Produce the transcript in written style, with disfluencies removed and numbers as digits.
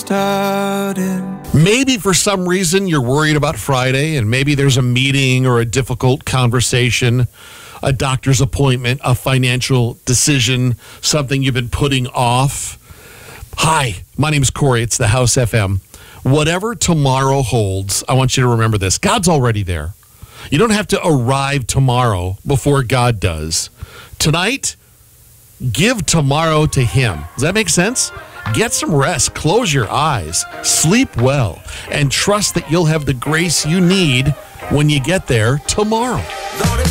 started. Maybe for some reason you're worried about Friday, and maybe there's a meeting or a difficult conversation, a doctor's appointment, a financial decision, something you've been putting off. Hi, my name is Corey. It's the House FM. Whatever tomorrow holds, I want you to remember this. God's already there. You don't have to arrive tomorrow before God does. Tonight, give tomorrow to Him. Does that make sense? Get some rest, close your eyes, sleep well, and trust that you'll have the grace you need when you get there tomorrow.